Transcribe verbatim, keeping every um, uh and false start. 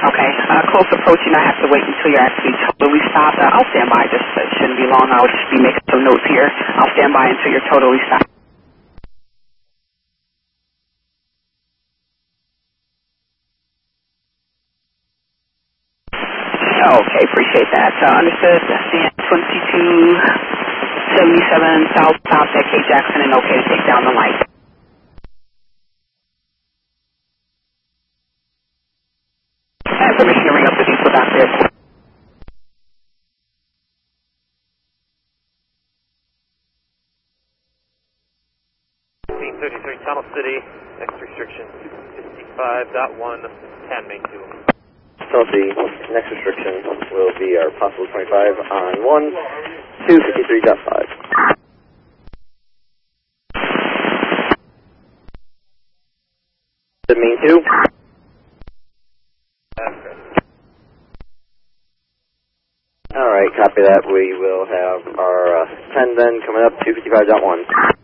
Okay, uh, close approaching. I have to wait until you're actually totally stopped. Uh, I'll stand by. Just it shouldn't be long. I'll just be making some notes here. I'll stand by until you're totally stopped. Okay, appreciate that. Uh, understood. Stand twenty-two seventy-seven South South at K Jackson and okay to take down the light. I have permission to ring up the diesel down there. fifteen thirty-three Tunnel City, next restriction fifty-five point one, ten main two. So the next restriction will be our possible twenty-five on one, two fifty-three point five. The main two. Alright, copy that. We will have our uh, ten then coming up, two fifty-five point one.